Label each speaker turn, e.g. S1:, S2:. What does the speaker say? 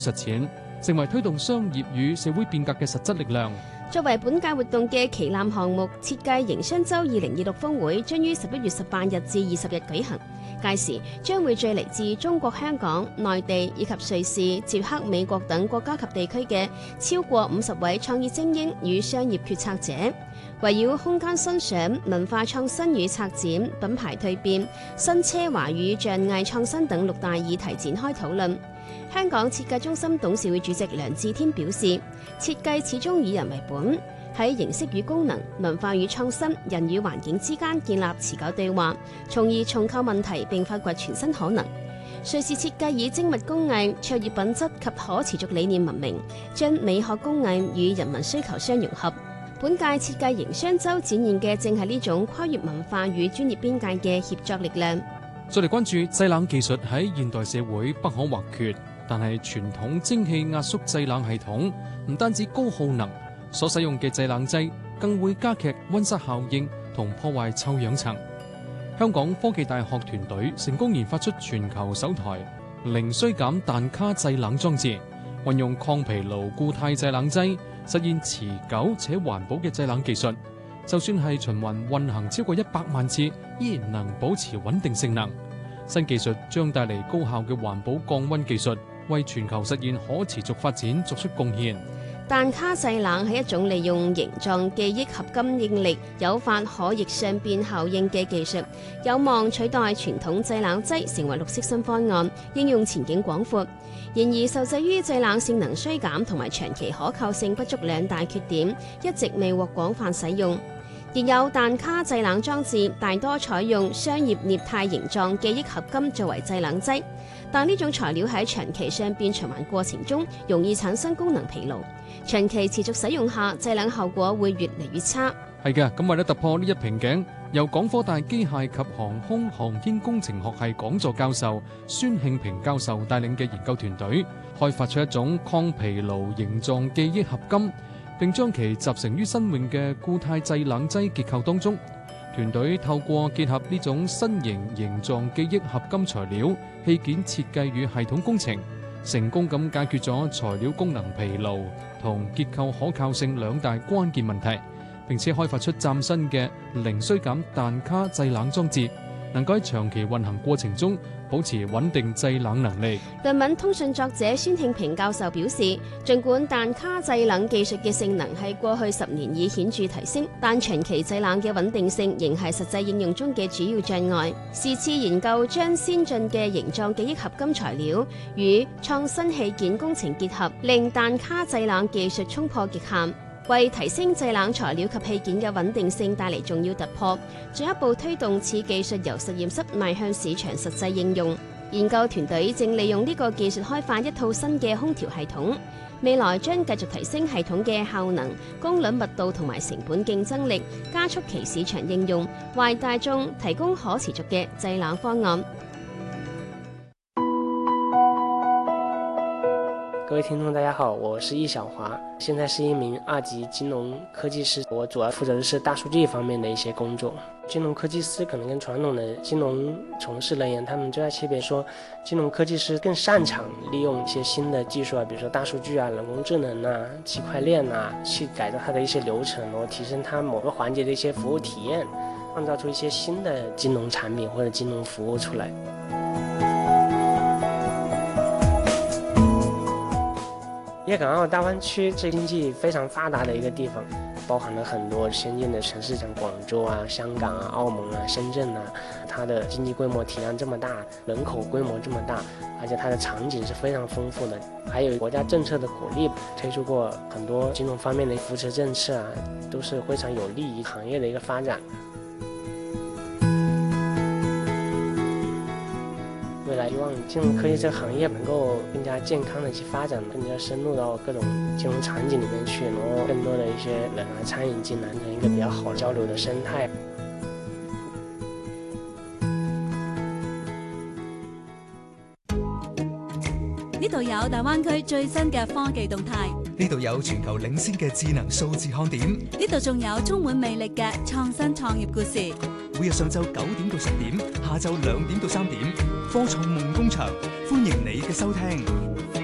S1: 實踐，成為推動商業與社會變革嘅實質力量。
S2: 作為本屆活動嘅旗艦項目，設計營商周2026峰會將於11月18日至20日舉行。屆時將會聚嚟自中國香港、內地以及瑞士、捷克、美國等國家及地區嘅超過50位創意精英與商業決策者，圍繞空間新想、文化創新與策展、品牌蛻變、新奢華與象藝創新等6大議題展開討論。香港設計中心董事會主席梁志天表示，設計始終以人為本，喺形式與功能、文化與創新、人與環境之間建立持久對話，從而重構問題並發掘全新可能。瑞士設計以精密工藝、卓越品質及可持續理念聞名，將美學工藝與人民需求相融合。本屆設計營商周展現嘅正係呢種跨越文化與專業邊界嘅協作力量。
S1: 再嚟關注製冷技術喺現代社會不可或缺，但係傳統蒸汽壓縮製冷系統唔單止高耗能，所使用嘅製冷劑更會加劇溫室效應同破壞臭氧層。香港科技大學團隊成功研發出全球首台零衰減氮卡製冷裝置，運用抗疲勞固態製冷劑，實現持久且環保嘅製冷技術。就算係循環運行超過100萬次，依然能保持穩定性能。新技術將帶嚟高效嘅環保降溫技術，為全球實現可持續發展作出貢獻。
S2: 氮卡製冷係一種利用形狀記憶合金應力誘發可逆相變效應嘅技術，有望取代傳統製冷劑，成為綠色新方案，應用前景廣闊。然而，受制於製冷性能衰減同埋長期可靠性不足2大缺點，一直未獲廣泛使用。現有氮卡製冷裝置大多採用商業鎳鈦形狀記憶合金作為製冷劑，但呢種材料喺長期相變循環過程中容易產生功能疲勞，長期持續使用下，製冷效果會越嚟越差。
S1: 係嘅，咁為咗突破呢一瓶頸，由港科大機械及航空航天工程學系講座教授孫慶平教授帶領嘅研究團隊，開發出一種抗疲勞形狀記憶合金，並將其集成於新穎嘅固態製冷劑結構當中。團隊透過結合呢種新型形狀記憶合金材料、器件設計與系統工程，成功咁解決咗材料功能疲勞同結構可靠性2大關鍵問題，並且開發出嶄新嘅零衰減氮卡製冷裝置，能夠喺長期運行過程中保持穩定製冷能力。
S2: 論文通訊作者孫慶平教授表示，儘管氮卡製冷技術嘅性能喺過去10年已顯著提升，但長期製冷嘅穩定性仍係實際應用中嘅主要障礙。是次研究將先進嘅形狀記憶合金材料與創新器件工程結合，令氮卡製冷技術衝破極限，為提升製冷材料及器件嘅穩定性帶嚟重要突破，進一步推動此技術由實驗室邁向市場實際應用。研究團隊正利用呢個技術開發一套新嘅空調系統，未來將繼續提升系統嘅效能、功率密度同埋成本競爭力，加速其市場應用，為大眾提供可持續嘅製冷方案。
S3: 各位聽眾大家好，我是易小華，現在是一名2級金融科技師，我主要負責的是大數據方面的一些工作。金融科技師可能跟傳統的金融從事人員，他們最大區別說，金融科技師更擅長利用一些新的技術啊，比如說大數據啊、人工智能啊、區塊鏈啊，去改造它的一些流程，然後提升它某個環節的一些服務體驗，創造出一些新的金融產品或者金融服務出來。粵港澳大灣區是經濟非常發達的一個地方，包含了很多先進的城市，像廣州啊、香港啊、澳門啊、深圳啊，它的經濟規模體量這麼大，人口規模這麼大，而且它的場景是非常豐富的，還有國家政策的鼓勵，推出過很多金融方面的扶持政策啊，都是非常有利於行業的一個發展。未來希望金融科技這個行業能夠更加健康的去發展，更加深入到各種金融場景裡面去，然後更多的一些人來參與進來，成一個比較好交流的生態。
S4: 呢度有大灣區最新嘅科技動態，
S5: 呢度有全球領先嘅智能數字看點，
S4: 呢度仲有充滿魅力嘅創新創業故事。
S5: 每日上晝9點到10點，下晝2點到3點，科創夢工場，歡迎你嘅收聽。